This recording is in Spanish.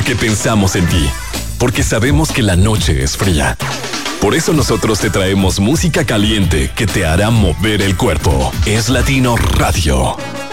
Porque pensamos en ti. Porque sabemos que la noche es fría. Por eso nosotros te traemos música caliente que te hará mover el cuerpo. Es Latino Radio.